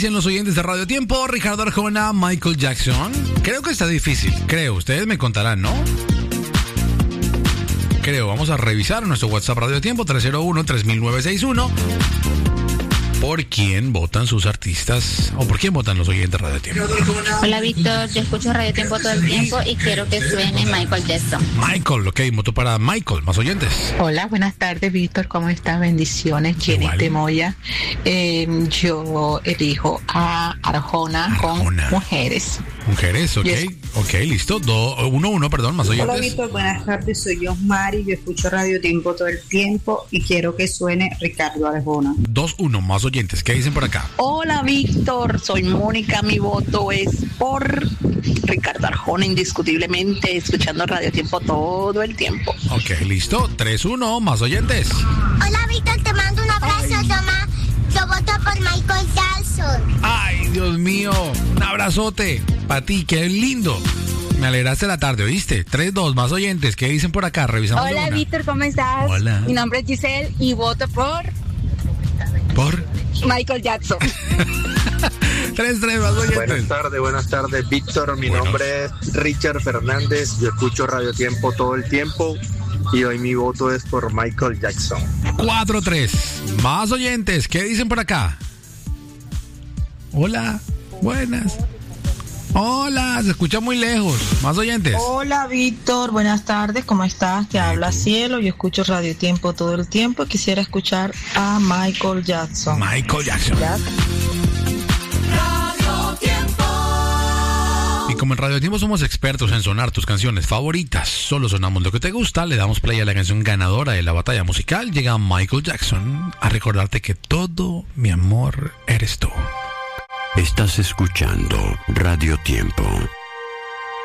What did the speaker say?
dicen los oyentes de Radio Tiempo? Ricardo Arjona, Michael Jackson. Creo que está difícil. Ustedes me contarán, ¿no? Vamos a revisar nuestro WhatsApp Radio Tiempo 301-3961. ¿Por quién votan sus artistas? ¿O por quién votan los oyentes de Radio Tiempo? Hola, Víctor. Yo escucho Radio Tiempo todo el tiempo y quiero que suene Michael Jackson. Michael, ok. Voto para Michael. Más oyentes. Hola, buenas tardes, Víctor. ¿Cómo estás? Bendiciones. Jenny Temoya. Yo elijo a Arjona con Mujeres. Mujeres, ok. Yes. Ok, listo. 1-1, perdón, más oyentes. Hola, Víctor. Buenas tardes. Soy yo, Mari. Yo escucho Radio Tiempo todo el tiempo y quiero que suene Ricardo Arjona. 2-1, más oyentes. ¿Qué dicen por acá? Hola, Víctor. Soy Mónica. Mi voto es por Ricardo Arjona, indiscutiblemente, escuchando Radio Tiempo todo el tiempo. Ok, listo. 3-1, más oyentes. Hola, Víctor. Te mando un abrazo. Toma. Yo voto por Michael Jackson. Ay, Dios mío. Un abrazote para ti. Qué lindo. Me alegraste la tarde, ¿oíste? 3-2, más oyentes. ¿Qué dicen por acá? Revisamos. Hola, Víctor, ¿cómo estás? Hola. Mi nombre es Giselle y voto por Michael Jackson. 3-3, más oyentes. Buenas tardes, Víctor. Mi nombre es Richard Fernández. Yo escucho Radio Tiempo todo el tiempo y hoy mi voto es por Michael Jackson. 4-3, más oyentes. ¿Qué dicen por acá? Hola, buenas. Hola, se escucha muy lejos. Más oyentes. Hola, Víctor. Buenas tardes. ¿Cómo estás? Te habla Cielo. Yo escucho Radio Tiempo todo el tiempo. Quisiera escuchar a Michael Jackson. Michael Jackson. Radio Tiempo. Y como en Radio Tiempo somos expertos en sonar tus canciones favoritas, solo sonamos lo que te gusta, le damos play a la canción ganadora de la batalla musical. Llega Michael Jackson a recordarte que todo mi amor eres tú. Estás escuchando Radio Tiempo.